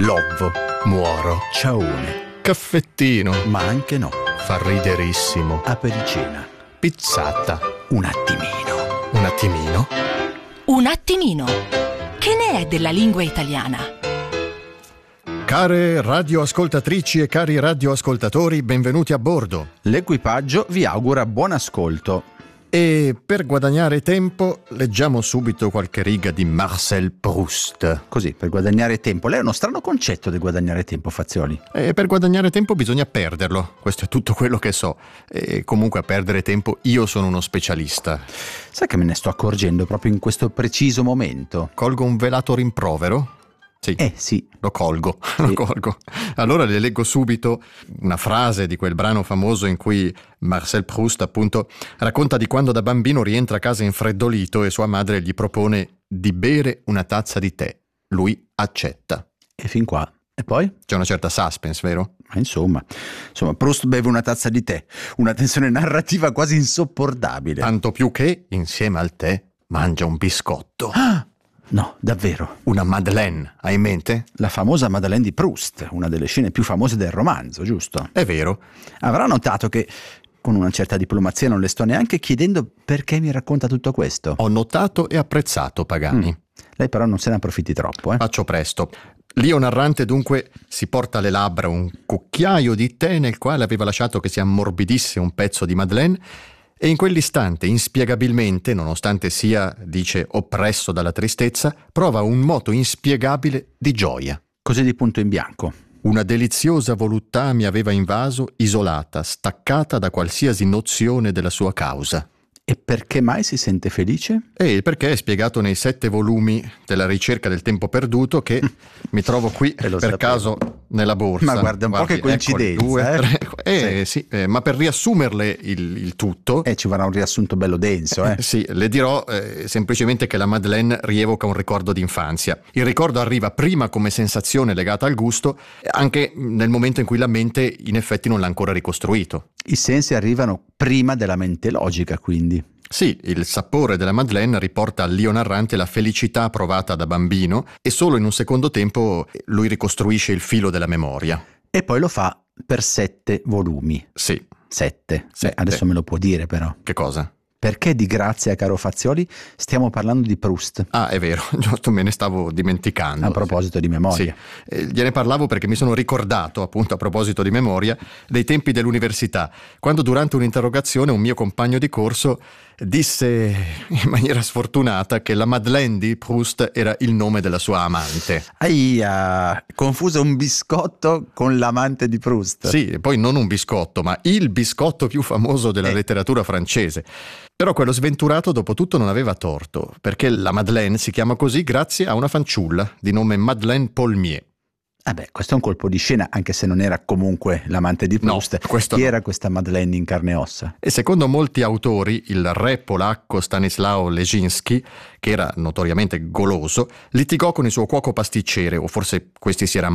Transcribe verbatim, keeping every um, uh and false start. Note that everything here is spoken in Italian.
Lovvo, muoro, ciaone, caffettino, ma anche no, fa riderissimo, apericena, pizzata, un attimino. un attimino. Un attimino. Che ne è della lingua italiana? Care radioascoltatrici e cari radioascoltatori, benvenuti a bordo. L'equipaggio vi augura buon ascolto. E per guadagnare tempo leggiamo subito qualche riga di Marcel Proust. Così, per guadagnare tempo. Lei ha uno strano concetto di guadagnare tempo, Fazioli. E per guadagnare tempo bisogna perderlo, questo è tutto quello che so. E comunque a perdere tempo io sono uno specialista. Sai che me ne sto accorgendo proprio in questo preciso momento? Colgo un velato rimprovero? Sì. Eh sì. Lo colgo, sì. lo colgo. Allora le leggo subito una frase di quel brano famoso in cui Marcel Proust appunto racconta di quando da bambino rientra a casa infreddolito e sua madre gli propone di bere una tazza di tè. Lui accetta. E fin qua. E poi? C'è una certa suspense, vero? Ma insomma, insomma, Proust beve una tazza di tè, una tensione narrativa quasi insopportabile. Tanto più che, insieme al tè, mangia un biscotto. Ah! No, davvero. Una Madeleine, hai in mente? La famosa Madeleine di Proust, una delle scene più famose del romanzo, giusto? È vero. Avrà notato che con una certa diplomazia non le sto neanche chiedendo perché mi racconta tutto questo. Ho notato e apprezzato, Pagani. Mm. Lei però non se ne approfitti troppo, eh? Faccio presto. L'io narrante dunque si porta alle labbra un cucchiaio di tè nel quale aveva lasciato che si ammorbidisse un pezzo di Madeleine e in quell'istante, inspiegabilmente, nonostante sia, dice, oppresso dalla tristezza, prova un moto inspiegabile di gioia. Così di punto in bianco. Una deliziosa voluttà mi aveva invaso, isolata, staccata da qualsiasi nozione della sua causa. E perché mai si sente felice? E il perché è spiegato nei sette volumi della ricerca del tempo perduto che mi trovo qui per sapevo. caso nella borsa. Ma guarda, un Guardi, po' che coincidenza. Eccoli, due, eh? tre, eh, sì. sì, eh, ma per riassumerle il, il tutto... Eh, ci vorrà un riassunto bello denso, eh? eh sì, le dirò eh, semplicemente che la Madeleine rievoca un ricordo d'infanzia. Il ricordo arriva prima come sensazione legata al gusto, anche nel momento in cui la mente in effetti non l'ha ancora ricostruito. I sensi arrivano prima della mente logica, quindi. Sì, il sapore della Madeleine riporta all'io narrante la felicità provata da bambino e solo in un secondo tempo lui ricostruisce il filo della memoria. E poi lo fa per sette volumi. Sì. Sette. Sette. Beh, adesso me lo può dire però. Che cosa? Perché di grazia, caro Fazioli, stiamo parlando di Proust? Ah, è vero, giusto, me ne stavo dimenticando. A proposito di memoria. Sì, eh, gliene parlavo perché mi sono ricordato, appunto a proposito di memoria, dei tempi dell'università, quando durante un'interrogazione un mio compagno di corso disse in maniera sfortunata che la Madeleine di Proust era il nome della sua amante. Aia, confuso un biscotto con l'amante di Proust. Sì, e poi non un biscotto, ma il biscotto più famoso della Eh. letteratura francese. Però quello sventurato dopo tutto non aveva torto, perché la Madeleine si chiama così grazie a una fanciulla di nome Madeleine Paulmier. Eh beh, questo è un colpo di scena, anche se non era comunque l'amante di Proust. No, questo Chi no. era questa Madeleine in carne e ossa? E secondo molti autori, il re polacco Stanislao Leszczynski, che era notoriamente goloso, litigò con il suo cuoco pasticcere, o forse questi si era